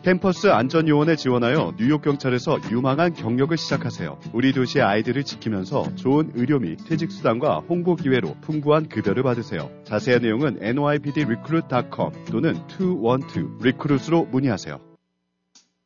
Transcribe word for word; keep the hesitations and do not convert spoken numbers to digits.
캠퍼스 안전요원에 지원하여 뉴욕 경찰에서 유망한 경력을 시작하세요. 우리 도시의 아이들을 지키면서 좋은 의료 및 퇴직 수당과 홍보 기회로 풍부한 급여를 받으세요. 자세한 내용은 엔 와이 피 디 리크루트 닷 컴 또는 이일이 리크루트로 문의하세요.